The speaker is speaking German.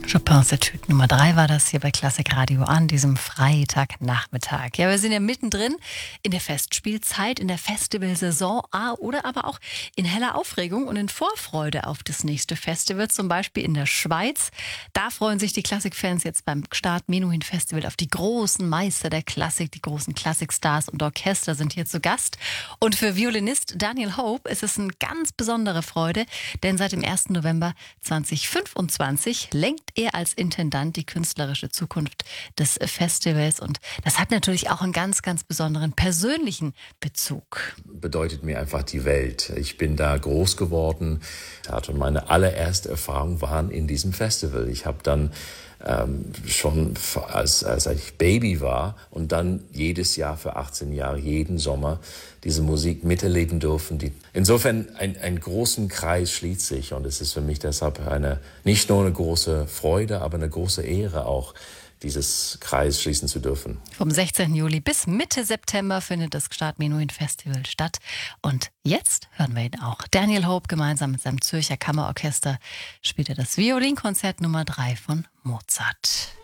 Chopins Etüde Nummer 3 war das hier bei Klassik Radio an diesem Freitagnachmittag. Ja, wir sind ja mittendrin in der Festspielzeit, in der Festivalsaison oder aber auch in heller Aufregung und in Vorfreude auf das nächste Festival, zum Beispiel in der Schweiz. Da freuen sich die Klassikfans jetzt beim Start Menuhin Festival auf die großen Meister der Klassik, die großen Klassikstars und Orchester sind hier zu Gast. Und für Violinist Daniel Hope ist es eine ganz besondere Freude, denn seit dem 1. November 2025 lenkt er als Intendant die künstlerische Zukunft des Festivals. Und das hat natürlich auch einen ganz, ganz besonderen persönlichen Bezug. Bedeutet mir einfach die Welt. Ich bin da groß geworden und meine allererste Erfahrungen waren in diesem Festival. Ich habe dann schon als ich Baby war und dann jedes Jahr für 18 Jahre, jeden Sommer diese Musik miterleben dürfen. Insofern ein großen Kreis schließt sich und es ist für mich deshalb nicht nur eine große Freude, aber eine große Ehre auch, dieses Kreis schließen zu dürfen. Vom 16. Juli bis Mitte September findet das Start Menuhin Festival statt. Und jetzt hören wir ihn auch. Daniel Hope gemeinsam mit seinem Zürcher Kammerorchester spielt er das Violinkonzert Nummer 3 von Mozart.